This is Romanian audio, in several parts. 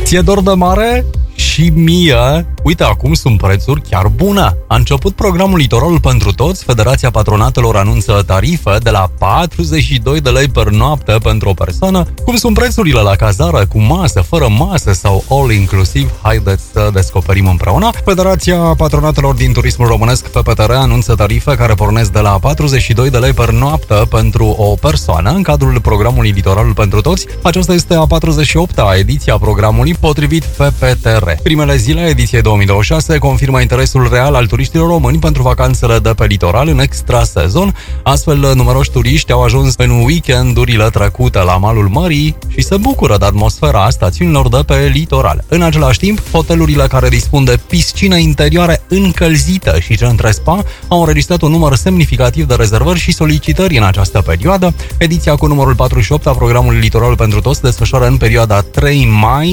Ție dor de mare? Și mie, uite, acum sunt prețuri chiar bune. A început programul Litoralul pentru Toți, Federația Patronatelor anunță tarife de la 42 de lei per noapte pentru o persoană. Cum sunt prețurile la cazară, cu masă, fără masă sau all-inclusiv? Haideți să descoperim împreună. Federația Patronatelor din Turismul Românesc, FPTR, anunță tarife care pornesc de la 42 de lei per noapte pentru o persoană în cadrul programului Litoralul pentru Toți. Aceasta este a 48-a ediție a programului potrivit FPTR. Primele zile a ediției 2026 confirmă interesul real al turiștilor români pentru vacanțele de pe litoral în extrasezon. Astfel, numeroși turiști au ajuns în weekendurile trecute la malul mării și se bucură de atmosfera stațiunilor de pe litoral. În același timp, hotelurile care dispun de piscine interioare încălzită și centre spa au înregistrat un număr semnificativ de rezervări și solicitări în această perioadă. Ediția cu numărul 48 a programului Litoralul pentru Toți se desfășoară în perioada 3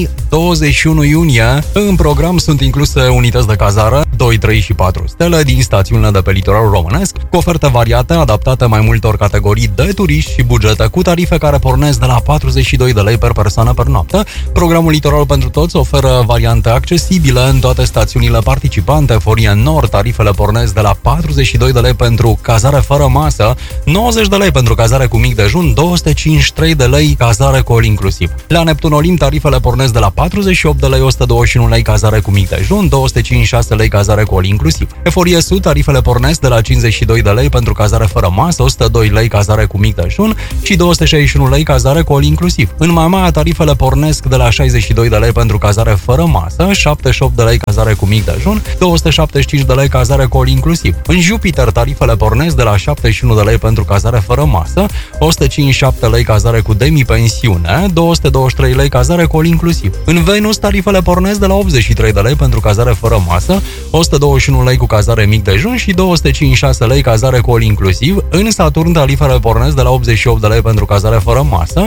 mai-21 iunie. În program sunt incluse unități de cazară 2, 3 și 4 stele din stațiunile de pe litoralul românesc, cu oferte variate, adaptate mai multor categorii de turiști și bugete, cu tarife care pornesc de la 42 de lei per persoană per noapte. Programul Litoralul pentru Toți oferă variante accesibile în toate stațiunile participante. Forie Nord, tarifele pornesc de la 42 de lei pentru cazare fără masă, 90 de lei pentru cazare cu mic dejun, 253 de lei cazare cu all inclusiv. La Neptun Olimp, tarifele pornesc de la 48 de lei, 121 lei cazare cu mic dejun, 256 lei cazare cu all inclusiv. Eforie Sud, tarifele pornesc de la 52 de lei pentru cazare fără masă, 102 lei cazare cu mic dejun și 261 lei cazare cu all inclusiv. În Mamaia, tarifele pornesc de la 62 de lei pentru cazare fără masă, 78 de lei cazare cu mic dejun, 275 de lei cazare cu all inclusiv. În Jupiter, tarifele pornesc de la 71 de lei pentru cazare fără masă, 157 lei cazare cu demi-pensiune, 223 lei cazare cu all inclusiv. În Venus, tarifele pornesc de la 83 de lei pentru cazare fără masă, 121 lei cu cazare mic dejun și 256 lei cazare cu all inclusiv. În Saturn, tarifele pornesc de la 88 de lei pentru cazare fără masă,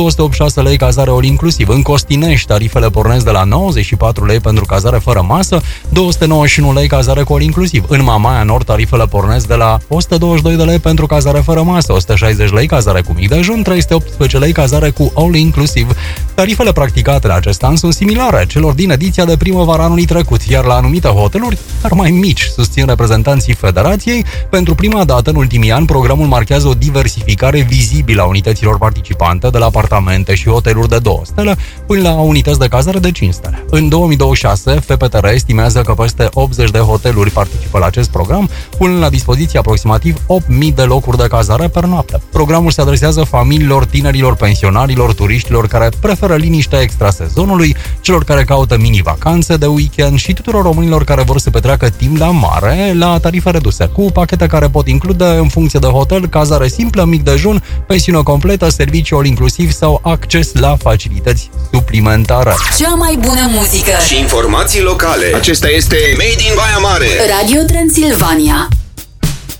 286 lei cazare all inclusiv. În Costinești, tarifele pornesc de la 94 lei pentru cazare fără masă, 291 lei cazare cu all inclusiv. În Mamaia Nord, tarifele pornesc de la 122 de lei pentru cazare fără masă, 160 lei cazare cu mic dejun, 318 lei cazare cu all inclusiv. Tarifele practicate la acest an sunt similare celor din ediția de primăvară anului trecut, iar la anumite hoteluri, dar mai mici, susțin reprezentanții Federației. Pentru prima dată în ultimii ani, programul marchează o diversificare vizibilă a unităților participante, de la apartamente și hoteluri de 2 stele până la unități de cazare de 5 stele. În 2026, FPTR estimează că peste 80 de hoteluri participă la acest program, punând la dispoziție aproximativ 8.000 de locuri de cazare per noapte. Programul se adresează familiilor, tinerilor, pensionarilor, turiștilor care preferă liniștea extrasezonului, celor care caută mini-vacanțe de weekend și tuturor românilor care vor să petreacă timp la mare la tarife reduse, cu pachete care pot include, în funcție de hotel, cazare simplă, mic dejun, pensiune completă, serviciu all inclusiv sau acces la facilități suplimentare. Cea mai bună muzică și informații locale. Acesta este Made in Baia Mare, Radio Transilvania.